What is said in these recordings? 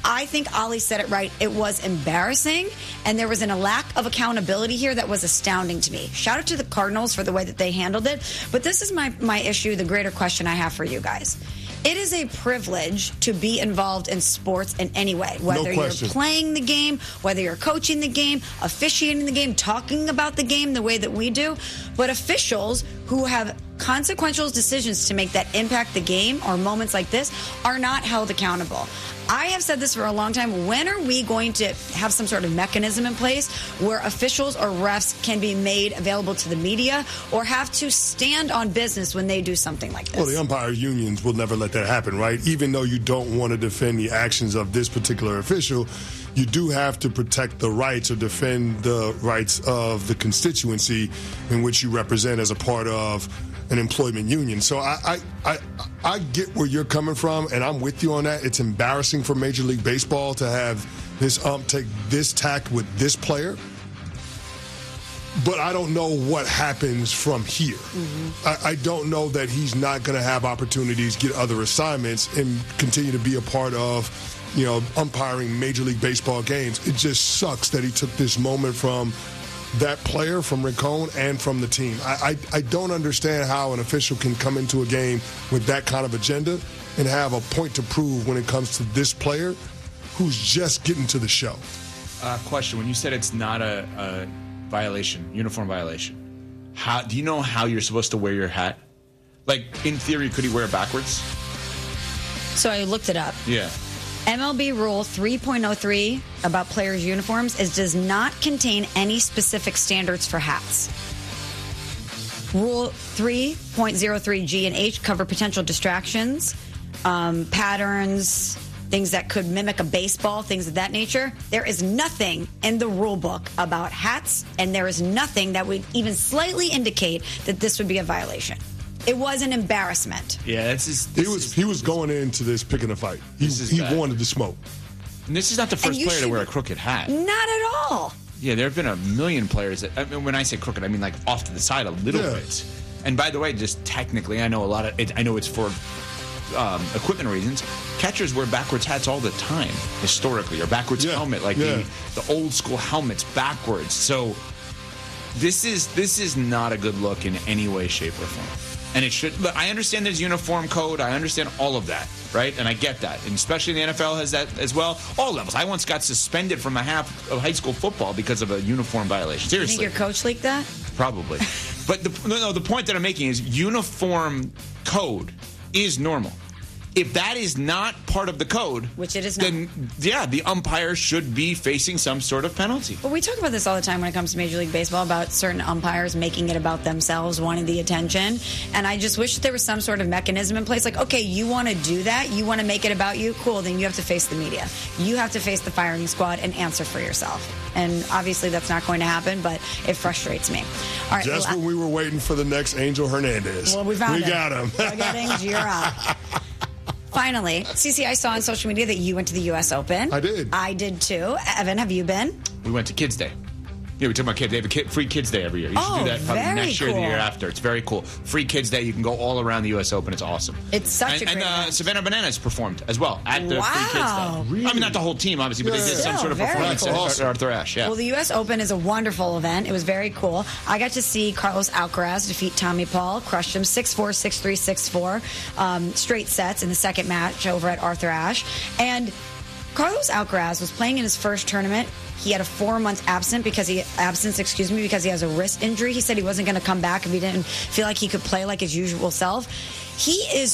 I think Ali said it right. It was embarrassing, and there was a lack of accountability here that was astounding to me. Shout out to the Cardinals for the way that they handled it. But this is my issue, the greater question I have for you guys. It is a privilege to be involved in sports in any way, whether you're playing the game, whether you're coaching the game, officiating the game, talking about the game the way that we do. But officials who have consequential decisions to make that impact the game or moments like this are not held accountable. I have said this for a long time. When are we going to have some sort of mechanism in place where officials or refs can be made available to the media or have to stand on business when they do something like this? Well, the umpire unions will never let that happen, right? Even though you don't want to defend the actions of this particular official, you do have to protect the rights or defend the rights of the constituency in which you represent as a part of an employment union. So I get where you're coming from, and I'm with you on that. It's embarrassing for Major League Baseball to have this ump take this tact with this player. But I don't know what happens from here. Mm-hmm. I don't know that he's not going to have opportunities, get other assignments, and continue to be a part of, umpiring Major League Baseball games. It just sucks that he took this moment from that player, from Rincon, and from the team. I don't understand how an official can come into a game with that kind of agenda and have a point to prove when it comes to this player who's just getting to the show. Question: when you said it's not a violation, uniform violation, how do you know how you're supposed to wear your hat? Like, in theory, could he wear it backwards? So I looked it up. Yeah. MLB Rule 3.03 about players' uniforms does not contain any specific standards for hats. Rule 3.03 G and H cover potential distractions, patterns, things that could mimic a baseball, things of that nature. There is nothing in the rule book about hats, and there is nothing that would even slightly indicate that this would be a violation. It was an embarrassment. Yeah, he was going into this picking a fight. He wanted to smoke. And this is not the first player to wear a crooked hat. Not at all. Yeah, there have been a million players that, when I say crooked, I mean like off to the side a little bit. And by the way, just technically, I know it's for equipment reasons. Catchers wear backwards hats all the time, historically, or backwards helmet, like the old school helmets backwards. So this is not a good look in any way, shape, or form. And it should. But I understand there's uniform code. I understand all of that, right? And I get that. And especially the NFL has that as well. All levels. I once got suspended from a half of high school football because of a uniform violation. Seriously. You think your coach leaked that? Probably. But the point that I'm making is uniform code is normal. If that is not part of the code, which it is not, then the umpire should be facing some sort of penalty. But we talk about this all the time when it comes to Major League Baseball, about certain umpires making it about themselves, wanting the attention. And I just wish there was some sort of mechanism in place. Like, okay, you want to do that? You want to make it about you? Cool, then you have to face the media. You have to face the firing squad and answer for yourself. And obviously that's not going to happen, but it frustrates me. All right, just when we were waiting for the next Angel Hernandez. Well, we got him. Look at Angel, you're up. Finally, CC, I saw on social media that you went to the U.S. Open. I did. I did, too. Evan, have you been? We went to Kids Day. Yeah, we took my kids. They have a free Kids Day every year. You should do that probably next year or the year after. It's very cool. Free Kids Day. You can go all around the U.S. Open. It's awesome. It's such a great event. And Savannah Bananas performed as well at the Free Kids Day. Really? I mean, not the whole team, obviously, but they did some sort of performance at Arthur Ashe. Yeah. Well, the U.S. Open is a wonderful event. It was very cool. I got to see Carlos Alcaraz defeat Tommy Paul, crushed him 6-4, 6-3, 6-4, straight sets in the second match over at Arthur Ashe. And Carlos Alcaraz was playing in his first tournament. He had a 4-month absence because he has a wrist injury. He said he wasn't going to come back if he didn't feel like he could play like his usual self. He is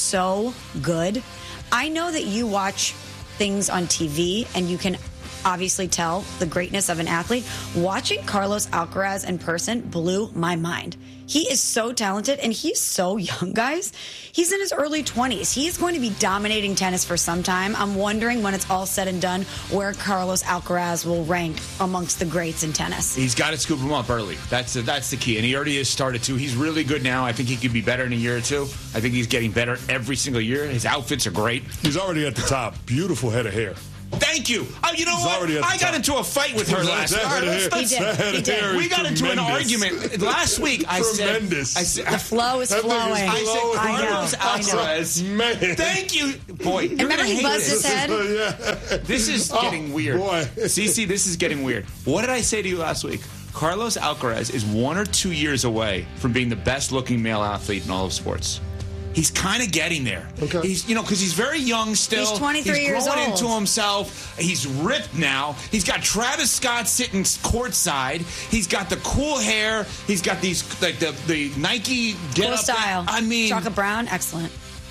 so good. I know that you watch things on TV and you can obviously tell the greatness of an athlete. Watching Carlos Alcaraz in person blew my mind. He is so talented, and he's so young, guys. He's in his early 20s. He is going to be dominating tennis for some time. I'm wondering when it's all said and done where Carlos Alcaraz will rank amongst the greats in tennis. He's got to scoop him up early. That's the key, and he already has started to. He's really good now. I think he could be better in a year or two. I think he's getting better every single year. His outfits are great. He's already at the top. Beautiful head of hair. Thank you. You know He's what? already at the I got top. into a fight with her last week. He did. We got into an argument last week. I said, The flow is flowing. I said, Carlos Alcaraz. Man. Thank you. Boy, you're Remember gonna he hate buzzed his this. head? This is getting weird. Boy. Cece, this is getting weird. What did I say to you last week? Carlos Alcaraz is 1 or 2 years away from being the best-looking male athlete in all of sports. He's kind of getting there. Okay. He's, because he's very young still. He's 23 years growing old. into himself. He's ripped now. He's got Travis Scott sitting courtside. He's got the cool hair. He's got these like the Nike get Cool up style. I mean, Chocolate brown, excellent.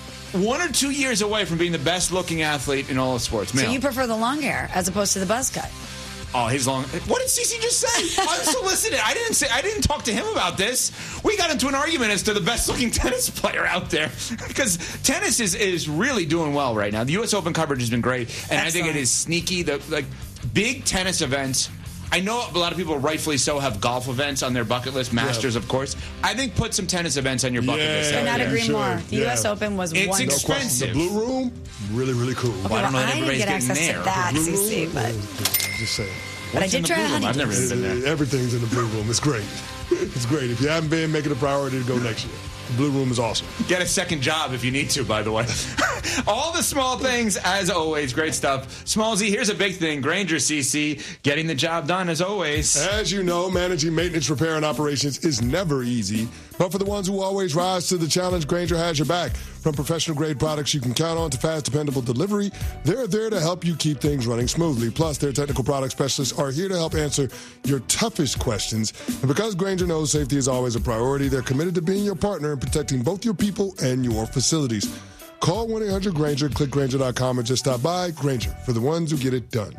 1 or 2 years away from being the best-looking athlete in all of sports. Male. So you prefer the long hair as opposed to the buzz cut? Oh, his long. What did Cece just say? Unsolicited. I didn't talk to him about this. We got into an argument as to the best-looking tennis player out there because tennis is really doing well right now. The U.S. Open coverage has been great, and I think it is sneaky. The big tennis events. I know a lot of people, rightfully so, have golf events on their bucket list. Masters, of course. I think put some tennis events on your bucket list. Could not agree more. The Yeah. U.S. Open was It's wonderful. expensive. The Blue Room, really, really cool. Okay, I don't know that I didn't everybody's get getting access there. to that, Blue CC, Room, but just saying. I What's did in the try Blue Room? I've never honeydews. even been there. Everything's in the Blue Room. It's great. It's great. If you haven't been, make it a priority to go next year. The Blue Room is awesome. Get a second job if you need to, by the way. All the small things, as always. Great stuff. Smallsy, here's a big thing. Grainger CC, getting the job done, as always. As you know, managing maintenance, repair, and operations is never easy. But for the ones who always rise to the challenge, Grainger has your back. From professional-grade products you can count on to fast, dependable delivery, they're there to help you keep things running smoothly. Plus, their technical product specialists are here to help answer your toughest questions. And because Grainger knows safety is always a priority, they're committed to being your partner and protecting both your people and your facilities. Call 1-800-GRAINGER, click Grainger.com, or just stop by. Grainger, for the ones who get it done.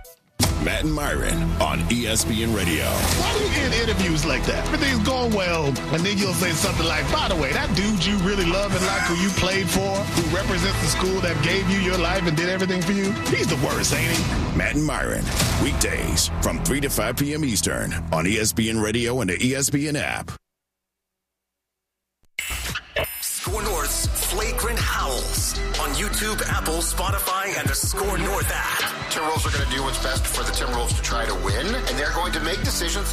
Matt and Myron on ESPN Radio. Why do you get interviews like that? Everything's going well, and then you'll say something like, by the way, that dude you really love and like who you played for, who represents the school that gave you your life and did everything for you, he's the worst, ain't he? Matt and Myron, weekdays from 3 to 5 p.m. Eastern on ESPN Radio and the ESPN app. Score North's Flagrant Howls on YouTube, Apple, Spotify, and the Score North app. Timberwolves are going to do what's best for the Timberwolves to try to win, and they're going to make decisions